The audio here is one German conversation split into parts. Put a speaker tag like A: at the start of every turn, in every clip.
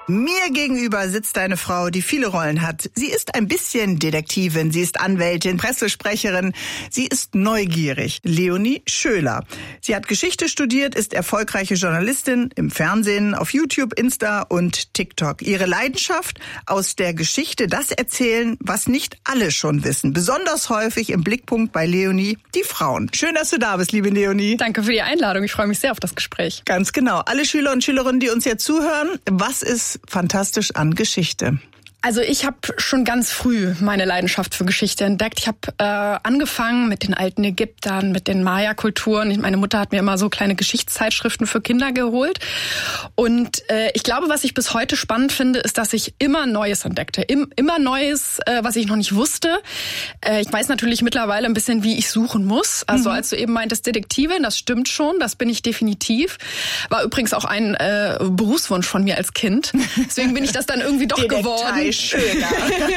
A: Mir gegenüber sitzt eine Frau, die viele Rollen hat. Sie ist ein bisschen Detektivin, sie ist Anwältin, Pressesprecherin, sie ist neugierig. Leonie Schöler. Sie hat Geschichte studiert, ist erfolgreiche Journalistin im Fernsehen, auf YouTube, Insta und TikTok. Ihre Leidenschaft: aus der Geschichte das erzählen, was nicht alle schon wissen. Besonders häufig im Blickpunkt bei Leonie die Frauen. Schön, dass du da bist, liebe Leonie.
B: Danke für die Einladung. Ich freue mich sehr auf das Gespräch.
A: Ganz genau. Alle Schüler und Schülerinnen, die uns jetzt zuhören, was ist fantastisch an Geschichte?
B: Also ich habe schon ganz früh meine Leidenschaft für Geschichte entdeckt. Ich habe angefangen mit den alten Ägyptern, mit den Maya-Kulturen. Meine Mutter hat mir immer so kleine Geschichtszeitschriften für Kinder geholt. Und ich glaube, was ich bis heute spannend finde, ist, dass ich immer Neues entdeckte. Immer Neues, was ich noch nicht wusste. Ich weiß natürlich mittlerweile ein bisschen, wie ich suchen muss. Also als du eben meintest, Detektivin, das stimmt schon, das bin ich definitiv. War übrigens auch ein Berufswunsch von mir als Kind. Deswegen bin ich das dann irgendwie doch geworden.
A: Schöner.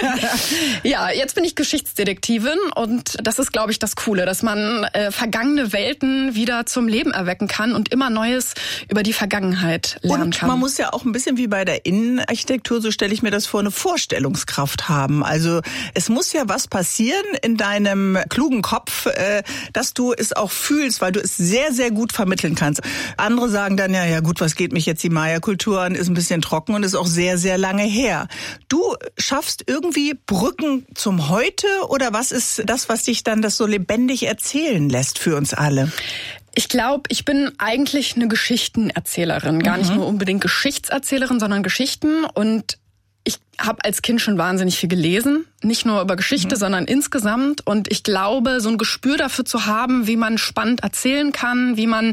B: Ja, jetzt bin ich Geschichtsdetektivin und das ist, glaube ich, das Coole, dass man vergangene Welten wieder zum Leben erwecken kann und immer Neues über die Vergangenheit lernen kann.
A: Und man muss ja auch ein bisschen wie bei der Innenarchitektur, so stelle ich mir das vor, eine Vorstellungskraft haben. Also es muss ja was passieren in deinem klugen Kopf, dass du es auch fühlst, weil du es sehr, sehr gut vermitteln kannst. Andere sagen dann, ja gut, was geht mich jetzt die Maya-Kultur an, ist ein bisschen trocken und ist auch sehr, sehr lange her. Du schaffst irgendwie Brücken zum Heute, oder was ist das, was dich dann das so lebendig erzählen lässt für uns alle?
B: Ich glaube, ich bin eigentlich eine Geschichtenerzählerin. Gar nicht nur unbedingt Geschichtserzählerin, sondern Geschichten. Und ich habe als Kind schon wahnsinnig viel gelesen. Nicht nur über Geschichte, sondern insgesamt. Und ich glaube, so ein Gespür dafür zu haben, wie man spannend erzählen kann, wie man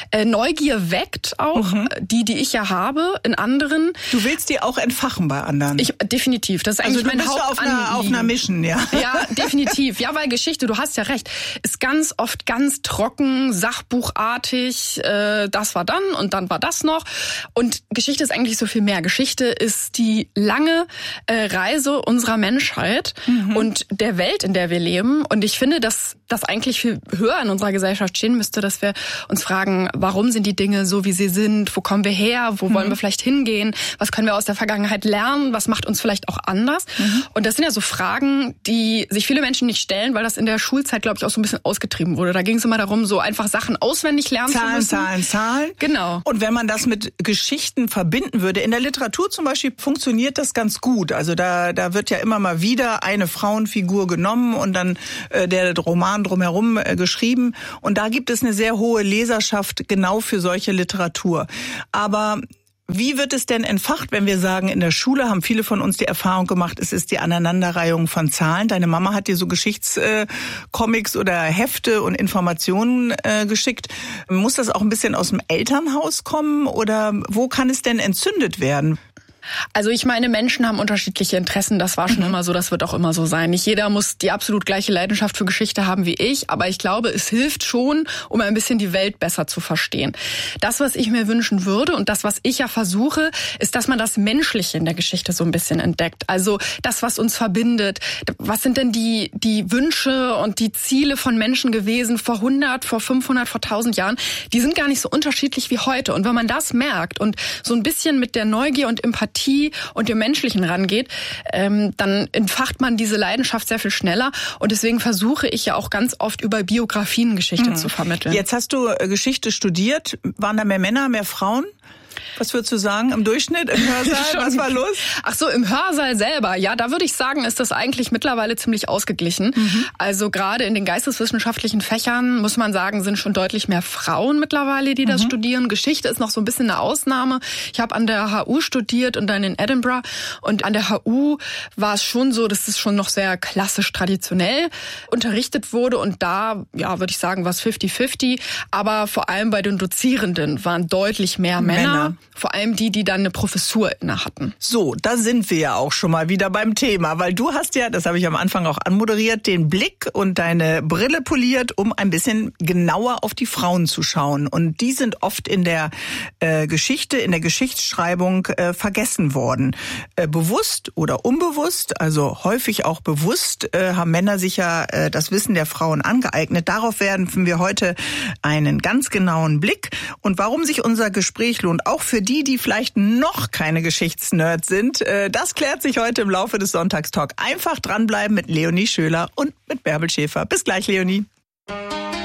B: Neugier weckt auch, die ich ja habe in anderen.
A: Du willst die auch entfachen bei anderen?
B: Definitiv. Das ist eigentlich mein Hauptanliegen.
A: Auf einer Mission, ja.
B: Ja, definitiv. Ja, weil Geschichte, du hast ja recht, ist ganz oft ganz trocken, sachbuchartig. Das war dann und dann war das noch. Und Geschichte ist eigentlich so viel mehr. Geschichte ist die lange Reise unserer Menschheit und der Welt, in der wir leben. Und ich finde, dass das eigentlich viel höher in unserer Gesellschaft stehen müsste, dass wir uns fragen, warum sind die Dinge so, wie sie sind? Wo kommen wir her? Wo wollen wir vielleicht hingehen? Was können wir aus der Vergangenheit lernen? Was macht uns vielleicht auch anders? Und das sind ja so Fragen, die sich viele Menschen nicht stellen, weil das in der Schulzeit, glaube ich, auch so ein bisschen ausgetrieben wurde. Da ging es immer darum, so einfach Sachen auswendig lernen zu müssen.
A: Zahlen.
B: Genau.
A: Und wenn man das mit Geschichten verbinden würde, in der Literatur zum Beispiel funktioniert das ganz gut. Also da wird ja immer mal wieder eine Frauenfigur genommen und dann der Roman drumherum geschrieben. Und da gibt es eine sehr hohe Leserschaft genau für solche Literatur. Aber wie wird es denn entfacht, wenn wir sagen, in der Schule haben viele von uns die Erfahrung gemacht, es ist die Aneinanderreihung von Zahlen. Deine Mama hat dir so Geschichtscomics oder Hefte und Informationen geschickt. Muss das auch ein bisschen aus dem Elternhaus kommen oder wo kann es denn entzündet werden?
B: Also ich meine, Menschen haben unterschiedliche Interessen, das war schon immer so, das wird auch immer so sein. Nicht jeder muss die absolut gleiche Leidenschaft für Geschichte haben wie ich, aber ich glaube, es hilft schon, um ein bisschen die Welt besser zu verstehen. Das, was ich mir wünschen würde und das, was ich ja versuche, ist, dass man das Menschliche in der Geschichte so ein bisschen entdeckt. Also das, was uns verbindet. Was sind denn die Wünsche und die Ziele von Menschen gewesen vor 100, vor 500, vor 1000 Jahren? Die sind gar nicht so unterschiedlich wie heute. Und wenn man das merkt und so ein bisschen mit der Neugier und Empathie und dem Menschlichen rangeht, dann entfacht man diese Leidenschaft sehr viel schneller. Und deswegen versuche ich ja auch ganz oft über Biografien Geschichte zu vermitteln.
A: Jetzt hast du Geschichte studiert. Waren da mehr Männer, mehr Frauen? Was würdest du sagen im Durchschnitt, im Hörsaal? Was war los?
B: Ach so, im Hörsaal selber. Ja, da würde ich sagen, ist das eigentlich mittlerweile ziemlich ausgeglichen. Also gerade in den geisteswissenschaftlichen Fächern, muss man sagen, sind schon deutlich mehr Frauen mittlerweile, die das studieren. Geschichte ist noch so ein bisschen eine Ausnahme. Ich habe an der HU studiert und dann in Edinburgh. Und an der HU war es schon so, dass es schon noch sehr klassisch traditionell unterrichtet wurde. Und da, ja, würde ich sagen, war es 50-50. Aber vor allem bei den Dozierenden waren deutlich mehr Männer. Vor allem die dann eine Professur inne hatten.
A: So, da sind wir ja auch schon mal wieder beim Thema, weil du hast ja, das habe ich am Anfang auch anmoderiert, den Blick und deine Brille poliert, um ein bisschen genauer auf die Frauen zu schauen. Und die sind oft in der Geschichte, in der Geschichtsschreibung vergessen worden. Bewusst oder unbewusst, also häufig auch bewusst, haben Männer sich ja das Wissen der Frauen angeeignet. Darauf werfen wir heute einen ganz genauen Blick. Und warum sich unser Gespräch lohnt, auch auch für die vielleicht noch keine Geschichtsnerds sind. Das klärt sich heute im Laufe des Sonntagstalk. Einfach dranbleiben mit Leonie Schöler und mit Bärbel Schäfer. Bis gleich, Leonie.